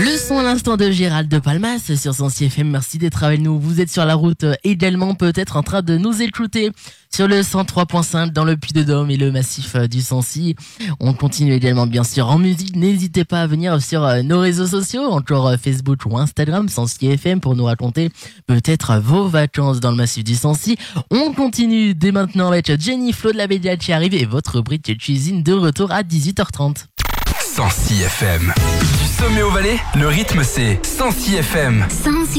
Le son à l'instant de Gérald de Palmas sur Sancy FM. Merci d'être avec nous. Vous êtes sur la route également, peut-être en train de nous écouter sur le 103.5 dans le Puy-de-Dôme et le massif du Sancy. On continue également bien sûr en musique. N'hésitez pas à venir sur nos réseaux sociaux, encore Facebook ou Instagram, Sancy FM, pour nous raconter peut-être vos vacances dans le massif du Sancy. On continue dès maintenant avec Jenny Flo de la Bédia qui arrive et votre rubrique de cuisine de retour à 18h30. Sancy FM. Du sommet au Valais, le rythme c'est Sancy FM. Sancy.